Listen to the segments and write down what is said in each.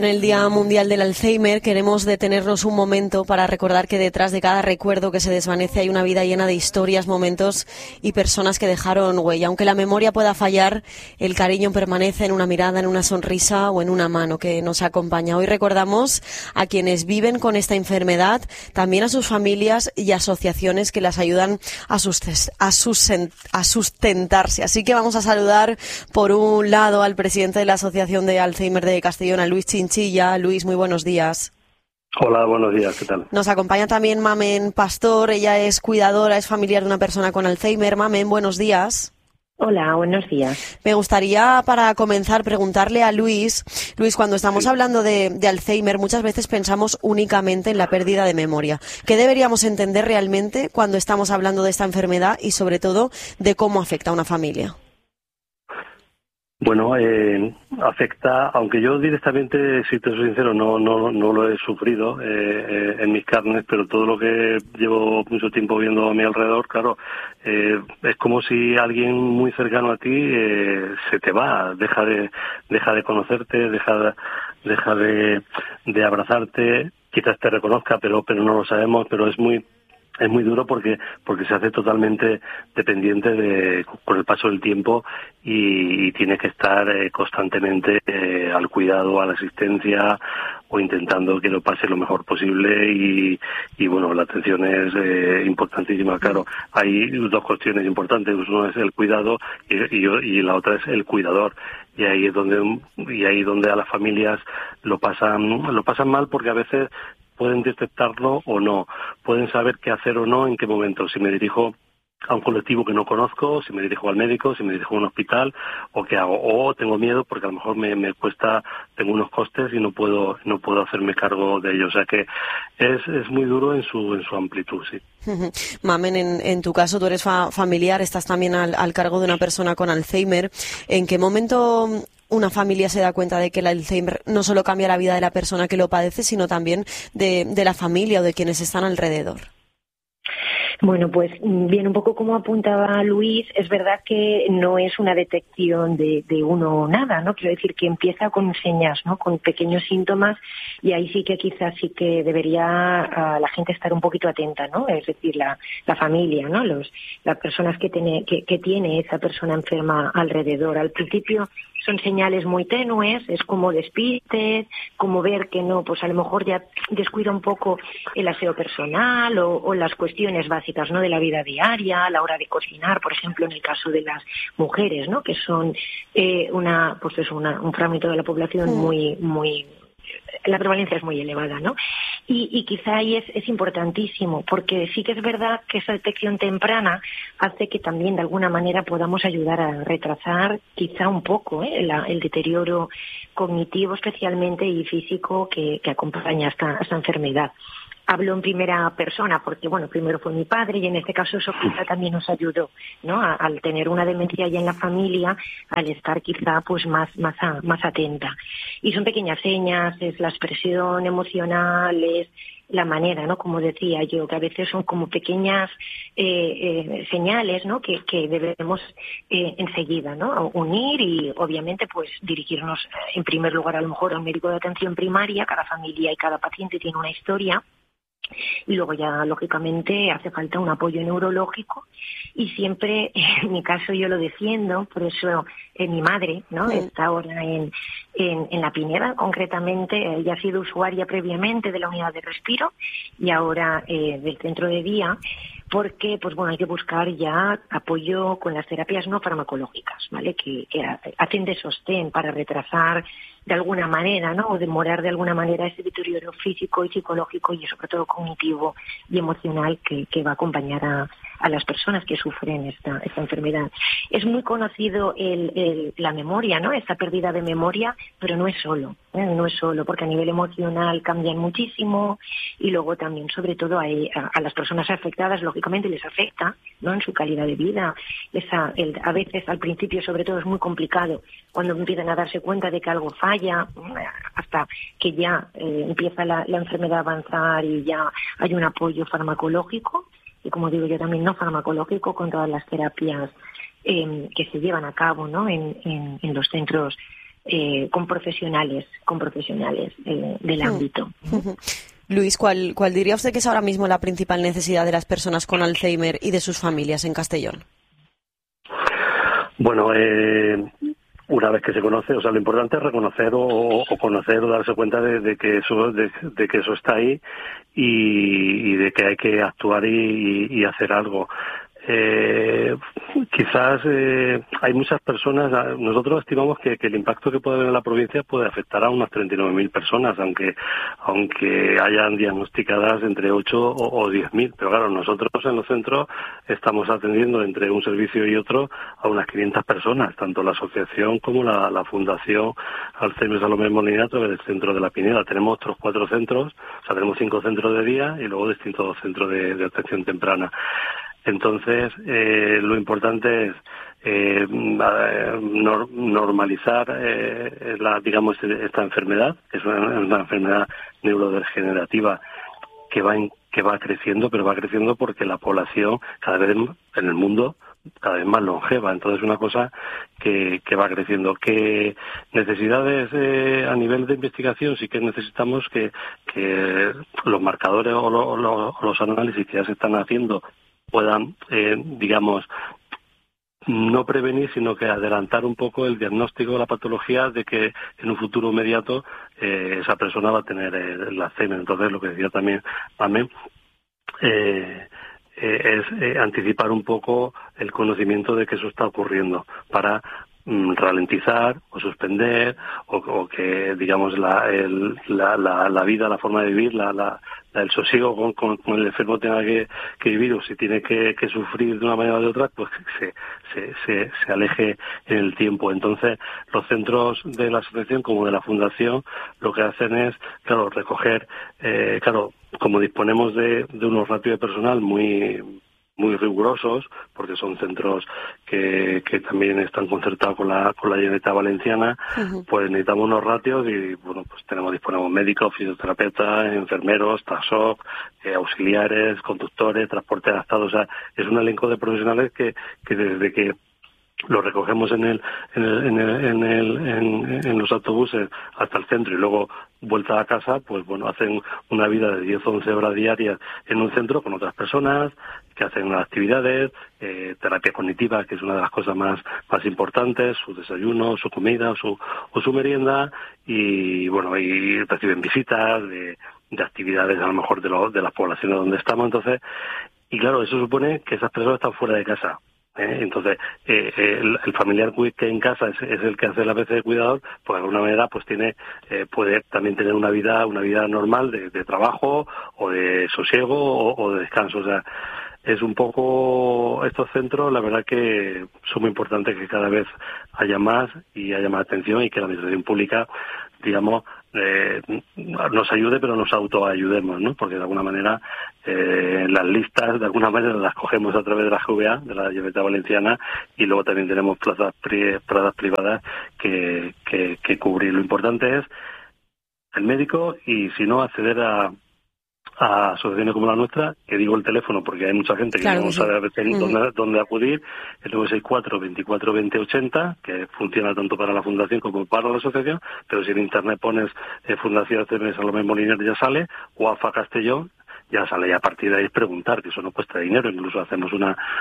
En el Día Mundial del Alzheimer queremos detenernos un momento para recordar que detrás de cada recuerdo que se desvanece hay una vida llena de historias, momentos y personas que dejaron huella. Aunque la memoria pueda fallar, el cariño permanece en una mirada, en una sonrisa o en una mano que nos acompaña. Hoy recordamos a quienes viven con esta enfermedad, también a sus familias y asociaciones que las ayudan a sustentarse. Así que vamos a saludar por un lado al presidente de la Asociación de Alzheimer de Castellón, a Luis Chinchilla. Luis, muy buenos días. Hola, buenos días, ¿qué tal? Nos acompaña también Mamen Pastor, ella es cuidadora, es familiar de una persona con Alzheimer. Mamen, buenos días. Hola, buenos días. Me gustaría, para comenzar, preguntarle a Luis, cuando estamos hablando de Alzheimer, muchas veces pensamos únicamente en la pérdida de memoria. ¿Qué deberíamos entender realmente cuando estamos hablando de esta enfermedad y, sobre todo, de cómo afecta a una familia? Bueno, afecta, aunque yo directamente, si te soy sincero, no lo he sufrido en mis carnes, pero todo lo que llevo mucho tiempo viendo a mi alrededor, claro, es como si alguien muy cercano a ti se te va, deja de conocerte, deja de abrazarte, quizás te reconozca, pero no lo sabemos, pero es muy duro porque se hace totalmente dependiente con el paso del tiempo y tiene que estar constantemente al cuidado, a la asistencia o intentando que lo pase lo mejor posible y bueno, la atención es importantísima. Claro, hay dos cuestiones importantes, uno es el cuidado y la otra es el cuidador. Y ahí es donde a las familias lo pasan mal, porque a veces pueden detectarlo o no, pueden saber qué hacer o no, en qué momento, si me dirijo a un colectivo que no conozco, si me dirijo al médico, si me dirijo a un hospital, o qué hago, o tengo miedo porque a lo mejor me cuesta, tengo unos costes y no puedo hacerme cargo de ello. O sea que es muy duro en su amplitud, sí. Mamen, en tu caso tú eres familiar, estás también al cargo de una persona con Alzheimer. ¿En qué momento una familia se da cuenta de que el Alzheimer no solo cambia la vida de la persona que lo padece, sino también de la familia o de quienes están alrededor? Bueno, pues bien, un poco como apuntaba Luis, es verdad que no es una detección de uno nada, ¿no? Quiero decir que empieza con señas, ¿no? Con pequeños síntomas, y ahí sí que quizás sí que debería la gente estar un poquito atenta, ¿no? Es decir, la familia, ¿no? Las personas que tiene esa persona enferma alrededor. Al principio son señales muy tenues, es como despistes, como ver que no, pues a lo mejor ya descuida un poco el aseo personal o las cuestiones básicas, ¿no? De la vida diaria, a la hora de cocinar, por ejemplo, en el caso de las mujeres, ¿no? Que son un fragmento de la población muy la prevalencia es muy elevada, ¿no? Y quizá ahí es importantísimo, porque sí que es verdad que esa detección temprana hace que también de alguna manera podamos ayudar a retrasar quizá un poco el deterioro cognitivo especialmente y físico que acompaña esta enfermedad. Hablo en primera persona porque, bueno, primero fue mi padre y en este caso eso quizá también nos ayudó, ¿no? Al tener una demencia ya en la familia, al estar quizá pues más atenta. Y son pequeñas señas, es la expresión emocional, es la manera, ¿no? Como decía yo, que a veces son como pequeñas señales, ¿no? Que debemos enseguida, ¿no? Unir y obviamente pues dirigirnos en primer lugar a lo mejor a un médico de atención primaria. Cada familia y cada paciente tiene una historia. Y luego ya, lógicamente, hace falta un apoyo neurológico y siempre, en mi caso yo lo defiendo, por eso mi madre, ¿no? Está ahora en La Pineda, concretamente, ella ha sido usuaria previamente de la unidad de respiro y ahora del centro de día, porque pues bueno, hay que buscar ya apoyo con las terapias no farmacológicas, ¿vale? Que hacen de sostén para retrasar de alguna manera, ¿no? O demorar de alguna manera ese deterioro físico y psicológico y sobre todo cognitivo y emocional que va a acompañar a las personas que sufren esta enfermedad. Es muy conocido la memoria, ¿no? Esta pérdida de memoria, pero no es solo, no es solo, porque a nivel emocional cambian muchísimo y luego también, sobre todo, a las personas afectadas, lógicamente les afecta, ¿no? En su calidad de vida. A veces, al principio, sobre todo, es muy complicado cuando empiezan a darse cuenta de que algo falla, hasta que ya empieza la enfermedad a avanzar y ya hay un apoyo farmacológico. Y como digo yo también no farmacológico con todas las terapias que se llevan a cabo, ¿no? En los centros con profesionales del ámbito. Luis, ¿cuál diría usted que es ahora mismo la principal necesidad de las personas con Alzheimer y de sus familias en Castellón? Bueno, una vez que se conoce, o sea, lo importante es reconocer o conocer o darse cuenta de que eso está ahí y de que hay que actuar y hacer algo. Quizás hay muchas personas, nosotros estimamos que el impacto que puede haber en la provincia puede afectar a unas 39.000 personas, aunque hayan diagnosticadas entre 8 o 10.000, pero claro, nosotros en los centros estamos atendiendo entre un servicio y otro a unas 500 personas, tanto la asociación como la Fundación Alzheimer Salomé Molina a través del Centro de la Pineda. Tenemos otros 4 centros, o sea, tenemos 5 centros de día y luego distintos centros de atención temprana. Entonces, lo importante es normalizar esta enfermedad, que es una enfermedad neurodegenerativa que va creciendo, pero va creciendo porque la población cada vez en el mundo cada vez más longeva. Entonces, es una cosa que va creciendo. ¿Qué necesidades a nivel de investigación? Sí que necesitamos que los marcadores o los análisis que ya se están haciendo puedan, no prevenir, sino que adelantar un poco el diagnóstico de la patología de que en un futuro inmediato esa persona va a tener el Alzheimer. Entonces, lo que decía también es anticipar un poco el conocimiento de que eso está ocurriendo para ralentizar o suspender o que digamos la vida, la forma de vivir, el sosiego con el enfermo tenga que vivir, o si tiene que sufrir de una manera o de otra, pues se aleje en el tiempo. Entonces, los centros de la asociación como de la fundación lo que hacen es, claro, recoger, como disponemos de unos ratios de personal muy rigurosos, porque son centros que también están concertados con la Generalitat Valenciana, pues necesitamos unos ratios y, bueno, pues disponemos médicos, fisioterapeutas, enfermeros, TASOC, auxiliares, conductores, transporte adaptado. O sea, es un elenco de profesionales que desde que lo recogemos en los autobuses hasta el centro y luego vuelta a casa, pues bueno, hacen una vida de 10 o 11 horas diarias en un centro con otras personas que hacen unas actividades, terapia cognitiva, que es una de las cosas más importantes, su desayuno, su comida o su merienda, y bueno, y reciben visitas de actividades a lo mejor de las poblaciones donde estamos. Entonces, y claro, eso supone que esas personas están fuera de casa. Entonces, el familiar que en casa es el que hace la veces de cuidador, pues de alguna manera pues puede también tener una vida normal de trabajo o de sosiego o de descanso. O sea, es un poco estos centros, la verdad que son muy importantes, que cada vez haya más y haya más atención y que la administración pública, digamos, nos ayude, pero nos autoayudemos, ¿no? Porque de alguna manera las listas, de alguna manera las cogemos a través de la GVA, de la Generalitat Valenciana, y luego también tenemos plazas privadas que cubrir. Lo importante es el médico y, si no, acceder a asociaciones como la nuestra, que digo el teléfono porque hay mucha gente que no sabe a veces dónde acudir, el 964 24 20 80, que funciona tanto para la fundación como para la asociación, pero si en internet pones Fundación Salomé Moliner ya sale, o AFA Castellón ya sale, y a partir de ahí es preguntar, que eso no cuesta dinero. Incluso hacemos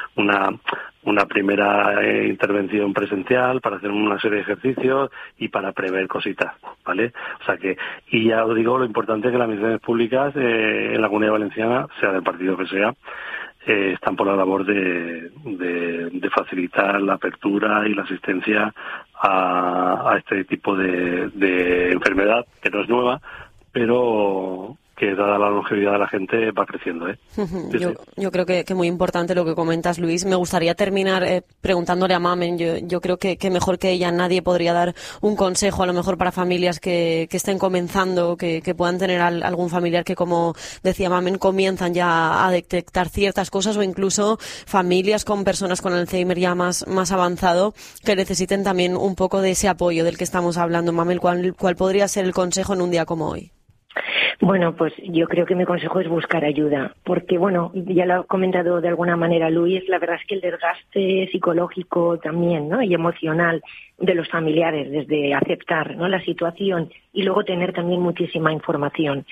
una primera intervención presencial para hacer una serie de ejercicios y para prever cositas, ¿vale? O sea que, y ya os digo, lo importante es que las administraciones públicas en la Comunidad Valenciana, sea del partido que sea, están por la labor de facilitar la apertura y la asistencia a este tipo de enfermedad, que no es nueva, pero que dada la longevidad de la gente va creciendo. Yo creo que muy importante lo que comentas, Luis. Me gustaría terminar preguntándole a Mamen. Yo creo que mejor que ella nadie podría dar un consejo, a lo mejor para familias que estén comenzando, que puedan tener algún familiar que, como decía Mamen, comienzan ya a detectar ciertas cosas, o incluso familias con personas con Alzheimer ya más avanzado, que necesiten también un poco de ese apoyo del que estamos hablando. Mamen, ¿cuál podría ser el consejo en un día como hoy? Bueno, pues yo creo que mi consejo es buscar ayuda, porque bueno, ya lo ha comentado de alguna manera Luis, la verdad es que el desgaste psicológico también, ¿no? Y emocional de los familiares, desde aceptar, ¿no?, la situación y luego tener también muchísima información.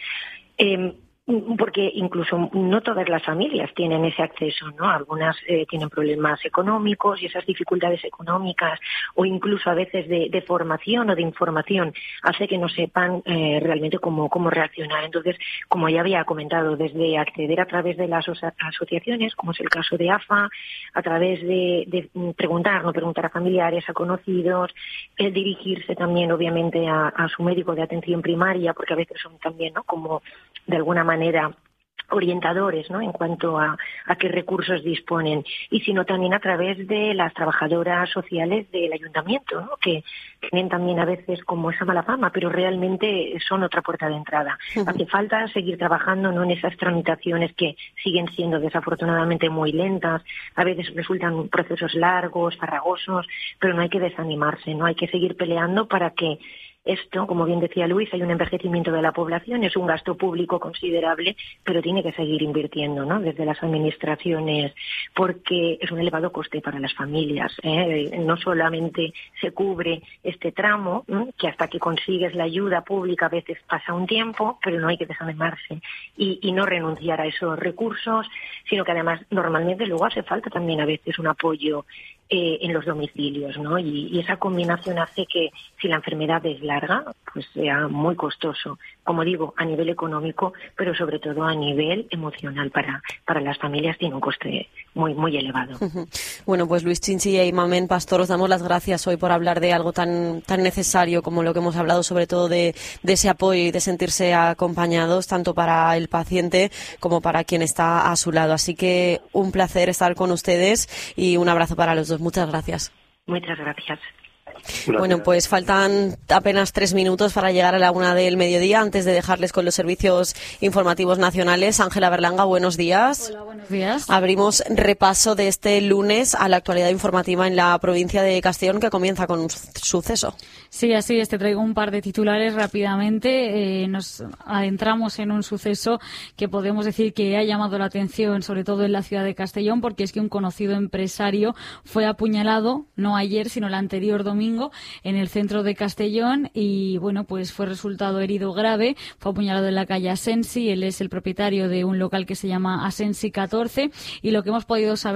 Porque incluso no todas las familias tienen ese acceso, ¿no? Algunas tienen problemas económicos y esas dificultades económicas o incluso a veces de formación o de información hace que no sepan realmente cómo reaccionar. Entonces, como ya había comentado, desde acceder a través de las asociaciones, como es el caso de AFA, a través de preguntar a familiares, a conocidos, dirigirse también obviamente a su médico de atención primaria, porque a veces son también, ¿no?, como de alguna manera orientadores, ¿no?, en cuanto a qué recursos disponen, y sino también a través de las trabajadoras sociales del ayuntamiento, ¿no?, que tienen también a veces como esa mala fama, pero realmente son otra puerta de entrada. Hace falta seguir trabajando, ¿no?, en esas tramitaciones que siguen siendo desafortunadamente muy lentas, a veces resultan procesos largos, farragosos, pero no hay que desanimarse, no hay que seguir peleando para que esto, como bien decía Luis, hay un envejecimiento de la población, es un gasto público considerable, pero tiene que seguir invirtiendo, ¿no?, desde las administraciones, porque es un elevado coste para las familias. No solamente se cubre este tramo, que hasta que consigues la ayuda pública a veces pasa un tiempo, pero no hay que desanimarse y no renunciar a esos recursos, sino que además normalmente luego hace falta también a veces un apoyo en los domicilios, ¿no? Y esa combinación hace que si la enfermedad es larga, pues sea muy costoso, como digo, a nivel económico, pero sobre todo a nivel emocional para las familias tiene un coste muy elevado. Bueno, pues Luis Chinchilla y Mamen Pastor, os damos las gracias hoy por hablar de algo tan necesario como lo que hemos hablado, sobre todo de ese apoyo y de sentirse acompañados, tanto para el paciente como para quien está a su lado. Así que un placer estar con ustedes y un abrazo para los dos. Muchas gracias. Muchas gracias. Gracias. Bueno, pues faltan apenas 3 minutos para llegar a la 1 del mediodía, antes de dejarles con los servicios informativos nacionales. Ángela Berlanga, buenos días. Hola, buenos días. Abrimos repaso de este lunes a la actualidad informativa en la provincia de Castellón, que comienza con un suceso. Sí, así es. Te traigo un par de titulares rápidamente. Nos adentramos en un suceso que podemos decir que ha llamado la atención, sobre todo en la ciudad de Castellón, porque es que un conocido empresario fue apuñalado, no ayer, sino el anterior domingo, en el centro de Castellón, y bueno, pues fue resultado herido grave. Fue apuñalado en la calle Asensi. Él es el propietario de un local que se llama Asensi 14, y lo que hemos podido saber